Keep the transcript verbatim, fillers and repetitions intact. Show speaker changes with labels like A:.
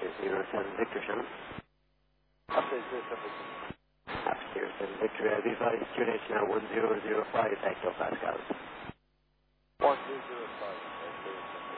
A: zero seven Victor seven.
B: Update zero seven Victor.
A: Upstairs seven Victor, uh, these lights, Q N H now one zero zero five, Hecto Pascal.
B: one zero zero